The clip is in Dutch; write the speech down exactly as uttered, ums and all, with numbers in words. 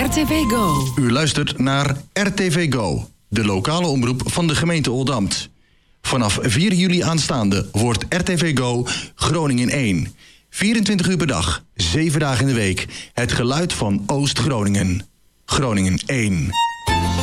R T V Go. U luistert naar R T V Go, de lokale omroep van de gemeente Oldambt. Vanaf vier juli aanstaande wordt R T V Go Groningen één. vierentwintig uur per dag, zeven dagen in de week. Het geluid van Oost-Groningen. Groningen één.